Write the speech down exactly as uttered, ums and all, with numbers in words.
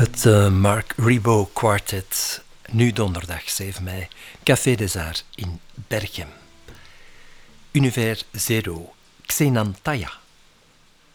Het uh, Marc Ribot Quartet, nu donderdag zeven mei, Café des Arts in Berchem. Univers Zero, Xenantaya.